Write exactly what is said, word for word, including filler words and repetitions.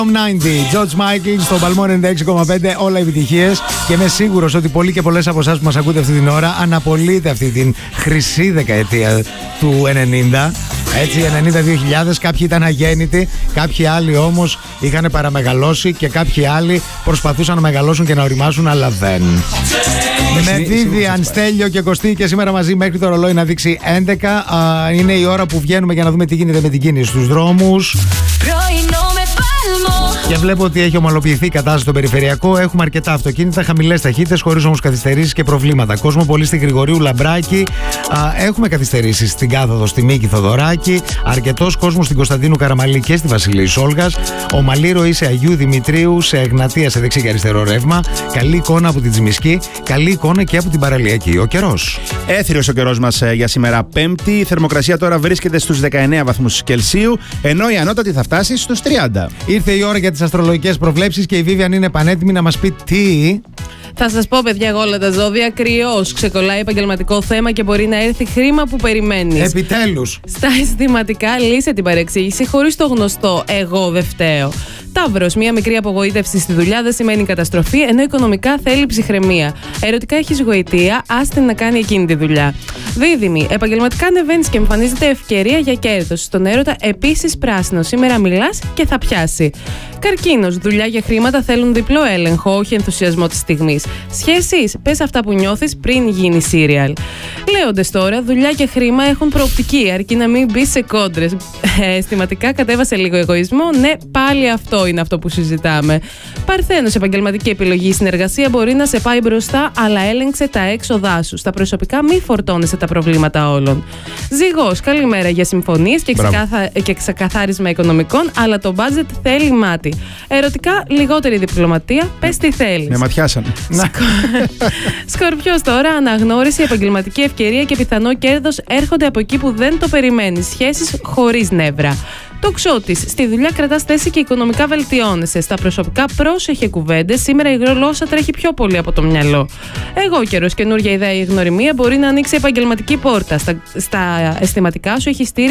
ενενήντα, George Michael στο Παλμό ενενήντα έξι κόμμα πέντε, όλα επιτυχίες. Και είμαι σίγουρος ότι πολλοί και πολλές από εσάς που μας ακούτε αυτή την ώρα αναπολύτε αυτή την χρυσή δεκαετία του ενενήντα. Έτσι, ενενήντα δύο χιλιάδες, κάποιοι ήταν αγέννητοι, κάποιοι άλλοι όμως είχαν παραμεγαλώσει και κάποιοι άλλοι προσπαθούσαν να μεγαλώσουν και να οριμάσουν, αλλά δεν. Με Vivian, Στέλιο και Κωστή και σήμερα μαζί μέχρι το ρολόι να δείξει έντεκα. Είναι η ώρα που βγαίνουμε για να δούμε τι γίνεται με την κίνηση στους δρόμους. Και βλέπω ότι έχει ομαλοποιηθεί η κατάσταση στο περιφερειακό. Έχουμε αρκετά αυτοκίνητα, χαμηλές ταχύτητες, χωρίς όμως καθυστερήσεις και προβλήματα. Κόσμο πολύ στη Γρηγορίου Λαμπράκη. Α, έχουμε καθυστερήσεις στην κάθοδο στη Μίκη Θοδωράκη. Αρκετός κόσμος στην Κωνσταντίνου Καραμαλή και στη Βασιλή Σόλγας. Ομαλή ροή σε Αγίου Δημητρίου, σε Εγνατία, σε δεξί και αριστερό ρεύμα. Καλή εικόνα από την Τζιμισκή. Καλή εικόνα και από την Παραλιακή. Ο καιρός. Έθριος ο καιρός μας για σήμερα Πέμπτη. Η θερμοκρασία τώρα βρίσκεται στους δεκαεννέα βαθμούς Κελσίου, ενώ η ανώτατη θα φτάσει στους τριάντα. Ήρθε η ώρα για τις αστρολογικές προβλέψεις και η Vivian είναι πανέτοιμη να μας πει τι. Θα σας πω, παιδιά, εγώ όλα τα ζώδια. Κρυός, ξεκολλάει επαγγελματικό θέμα και μπορεί να έρθει χρήμα που περιμένεις. Επιτέλους. Στα αισθηματικά, λύσε την παρεξήγηση χωρίς το γνωστό εγώ δεν φταίω. Ταύρος, μία μικρή απογοήτευση στη δουλειά δεν σημαίνει καταστροφή, ενώ οικονομικά θέλει ψυχραιμία. Ερωτικά έχεις γοητεία, άστε να κάνει εκείνη τη δουλειά. Δίδυμη, επαγγελματικά ανεβαίνεις και εμφανίζεται ευκαιρία για κέρδος. Στον έρωτα επίσης πράσινο, σήμερα μιλάς και θα πιάσει. Καρκίνος, δουλειά για χρήματα θέλουν διπλό έλεγχο, όχι ενθουσιασμό της στιγμής. Σχέσεις, πες αυτά που νιώθεις πριν γίνει σύριαλ. Λέοντες τώρα, δουλειά και χρήμα έχουν προοπτική, αρκεί να μην μπει σε κόντρες. Ε, αισθηματικά κατέβασε λίγο εγωισμό, ναι, πάλι αυτό είναι αυτό που συζητάμε. Παρθένος, επαγγελματική επιλογή, η συνεργασία μπορεί να σε πάει μπροστά, αλλά έλεγξε τα έξοδά σου. Στα προσωπικά, μη φορτώνεσαι τα προβλήματα όλων. Ζυγός, καλημέρα για συμφωνίες και, ξεκάθα... και ξεκαθάρισμα οικονομικών, αλλά το budget θέλει μάτι. Ερωτικά, λιγότερη διπλωματία, πες τι θέλεις. Με ματιάσανε. Σκορπιός τώρα, αναγνώριση, επαγγελματική ευκαιρία και πιθανό κέρδος έρχονται από εκεί που δεν το περιμένεις. Σχέσεις χωρίς νεύρα. Τοξότης, στη δουλειά κρατάς θέση και οικονομικά βελτιώνεσαι. Στα προσωπικά, πρόσεχε κουβέντες. Σήμερα η γλώσσα τρέχει πιο πολύ από το μυαλό. Εγώ καιρός, καινούργια ιδέα ή γνωριμία μπορεί να ανοίξει επαγγελματική πόρτα. Στα, στα αισθηματικά σου έχει στήριξη